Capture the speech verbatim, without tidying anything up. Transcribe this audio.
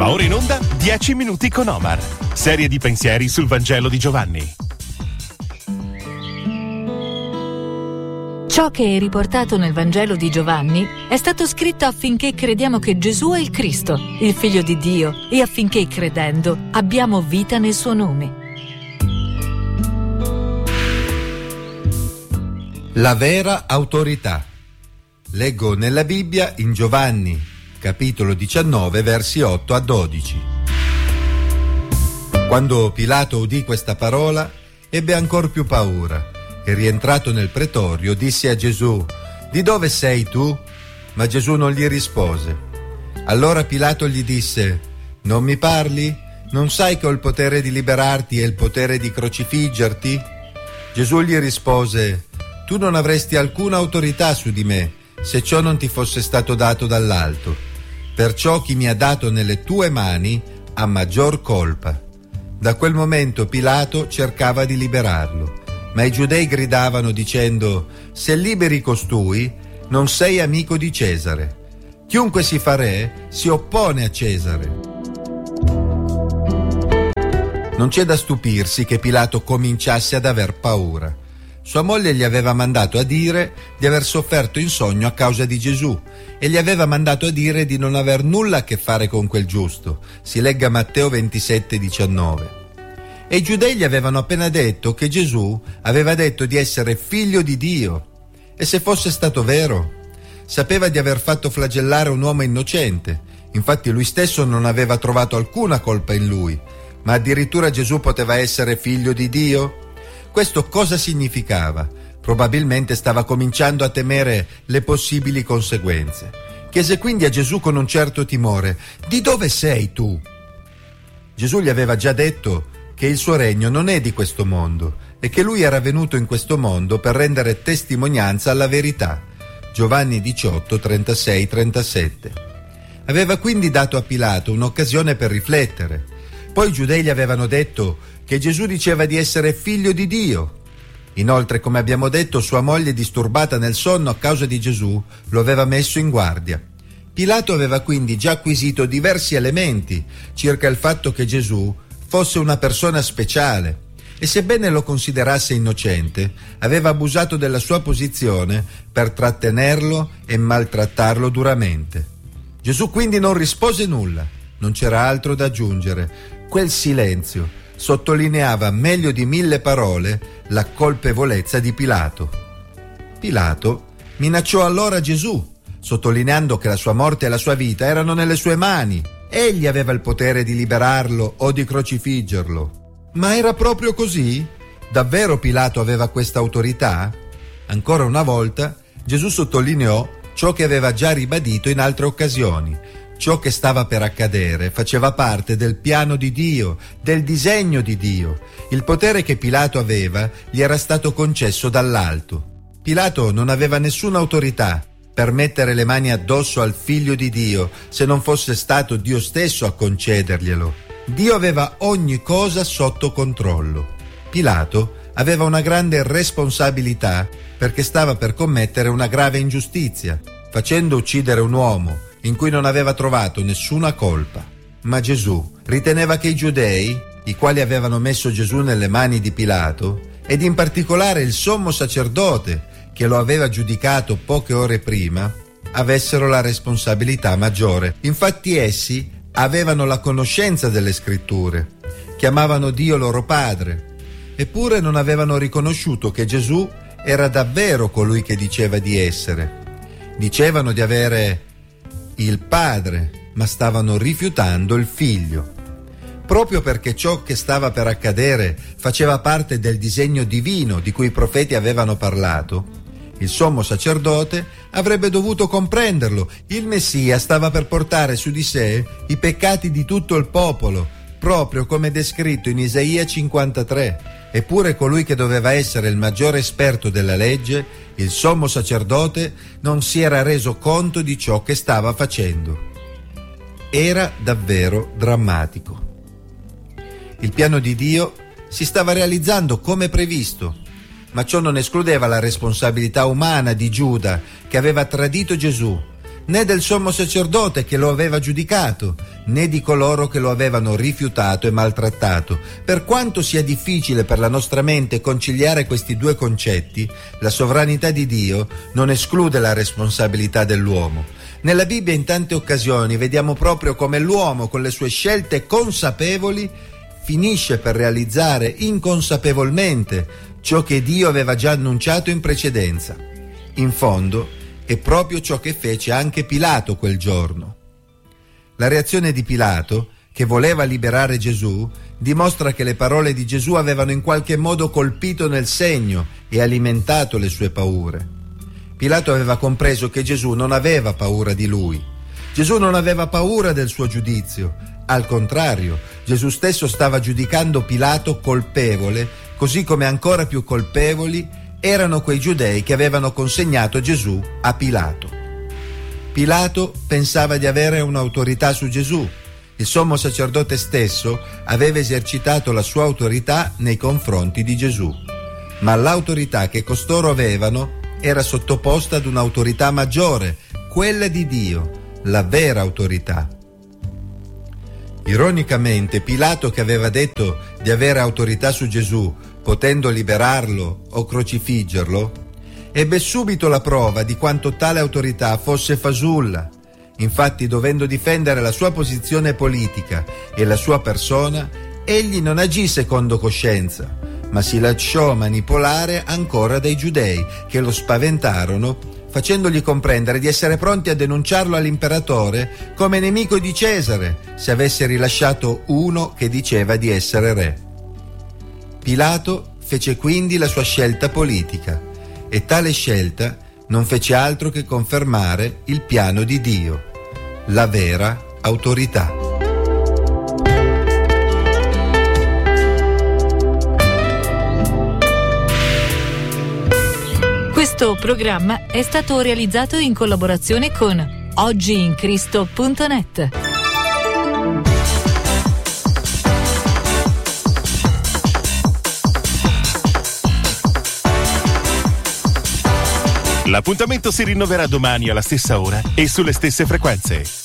Va ora in onda dieci minuti con Omar. Serie di pensieri sul Vangelo di Giovanni. Ciò che è riportato nel Vangelo di Giovanni è stato scritto affinché crediamo che Gesù è il Cristo, il Figlio di Dio, e affinché, credendo, abbiamo vita nel suo nome. La vera autorità. Leggo nella Bibbia in Giovanni, capitolo diciannove, versi otto a dodici. Quando Pilato udì questa parola, ebbe ancor più paura e, rientrato nel pretorio, disse a Gesù: «Di dove sei tu?» Ma Gesù non gli rispose. Allora Pilato gli disse: «Non mi parli? Non sai che ho il potere di liberarti e il potere di crocifiggerti?» Gesù gli rispose: «Tu non avresti alcuna autorità su di me se ciò non ti fosse stato dato dall'alto. Perciò chi mi ha dato nelle tue mani ha maggior colpa». Da quel momento Pilato cercava di liberarlo, ma i giudei gridavano dicendo: «Se liberi costui, non sei amico di Cesare. Chiunque si fa re si oppone a Cesare». Non c'è da stupirsi che Pilato cominciasse ad aver paura. Sua moglie gli aveva mandato a dire di aver sofferto insonno a causa di Gesù e gli aveva mandato a dire di non aver nulla a che fare con quel giusto. Si legga Matteo ventisette diciannove. E i giudei gli avevano appena detto che Gesù aveva detto di essere figlio di Dio. E se fosse stato vero? Sapeva di aver fatto flagellare un uomo innocente. Infatti lui stesso non aveva trovato alcuna colpa in lui. Ma addirittura Gesù poteva essere figlio di Dio? Questo cosa significava? Probabilmente stava cominciando a temere le possibili conseguenze. Chiese quindi a Gesù con un certo timore: «Di dove sei tu?» Gesù gli aveva già detto che il suo regno non è di questo mondo e che lui era venuto in questo mondo per rendere testimonianza alla verità. Giovanni diciotto, trentasei trentasette. Aveva quindi dato a Pilato un'occasione per riflettere. Poi i giudei gli avevano detto che Gesù diceva di essere figlio di Dio. Inoltre, come abbiamo detto, sua moglie, disturbata nel sonno a causa di Gesù, lo aveva messo in guardia. Pilato aveva quindi già acquisito diversi elementi circa il fatto che Gesù fosse una persona speciale e, sebbene lo considerasse innocente, aveva abusato della sua posizione per trattenerlo e maltrattarlo duramente. Gesù quindi non rispose nulla, non c'era altro da aggiungere. Quel silenzio sottolineava meglio di mille parole la colpevolezza di Pilato. Pilato minacciò allora Gesù, sottolineando che la sua morte e la sua vita erano nelle sue mani. Egli aveva il potere di liberarlo o di crocifiggerlo. Ma era proprio così? Davvero Pilato aveva questa autorità? Ancora una volta Gesù sottolineò ciò che aveva già ribadito in altre occasioni. Ciò che stava per accadere faceva parte del piano di Dio, del disegno di Dio. Il potere che Pilato aveva gli era stato concesso dall'alto. Pilato non aveva nessuna autorità per mettere le mani addosso al figlio di Dio se non fosse stato Dio stesso a concederglielo. Dio aveva ogni cosa sotto controllo. Pilato aveva una grande responsabilità perché stava per commettere una grave ingiustizia, facendo uccidere un uomo in cui non aveva trovato nessuna colpa. Ma Gesù riteneva che i giudei, i quali avevano messo Gesù nelle mani di Pilato, ed in particolare il sommo sacerdote che lo aveva giudicato poche ore prima, avessero la responsabilità maggiore. Infatti essi avevano la conoscenza delle scritture, chiamavano Dio loro Padre, eppure non avevano riconosciuto che Gesù era davvero colui che diceva di essere. Dicevano di avere il Padre, ma stavano rifiutando il Figlio. Proprio perché ciò che stava per accadere faceva parte del disegno divino di cui i profeti avevano parlato, il sommo sacerdote avrebbe dovuto comprenderlo. Il Messia stava per portare su di sé i peccati di tutto il popolo, proprio come descritto in Isaia cinquantatré. Eppure colui che doveva essere il maggiore esperto della legge, il sommo sacerdote, non si era reso conto di ciò che stava facendo. Era davvero drammatico. Il piano di Dio si stava realizzando come previsto, ma ciò non escludeva la responsabilità umana di Giuda, che aveva tradito Gesù, né del sommo sacerdote che lo aveva giudicato, né di coloro che lo avevano rifiutato e maltrattato. Per quanto sia difficile per la nostra mente conciliare questi due concetti, la sovranità di Dio non esclude la responsabilità dell'uomo. Nella Bibbia in tante occasioni vediamo proprio come l'uomo, con le sue scelte consapevoli, finisce per realizzare inconsapevolmente ciò che Dio aveva già annunciato in precedenza. In fondo, è proprio ciò che fece anche Pilato quel giorno. La reazione di Pilato, che voleva liberare Gesù, dimostra che le parole di Gesù avevano in qualche modo colpito nel segno e alimentato le sue paure. Pilato aveva compreso che Gesù non aveva paura di lui. Gesù non aveva paura del suo giudizio. Al contrario, Gesù stesso stava giudicando Pilato colpevole, così come ancora più colpevoli erano quei giudei che avevano consegnato Gesù a Pilato. Pilato pensava di avere un'autorità su Gesù. Il sommo sacerdote stesso aveva esercitato la sua autorità nei confronti di Gesù, ma l'autorità che costoro avevano era sottoposta ad un'autorità maggiore, quella di Dio, la vera autorità. Ironicamente, Pilato, che aveva detto di avere autorità su Gesù, potendo liberarlo o crocifiggerlo, ebbe subito la prova di quanto tale autorità fosse fasulla. Infatti, dovendo difendere la sua posizione politica e la sua persona, egli non agì secondo coscienza, ma si lasciò manipolare ancora dai giudei, che lo spaventarono, facendogli comprendere di essere pronti a denunciarlo all'imperatore come nemico di Cesare, se avesse rilasciato uno che diceva di essere re. Pilato fece quindi la sua scelta politica, e tale scelta non fece altro che confermare il piano di Dio, la vera autorità. Questo programma è stato realizzato in collaborazione con oggi in cristo punto net. L'appuntamento si rinnoverà domani alla stessa ora e sulle stesse frequenze.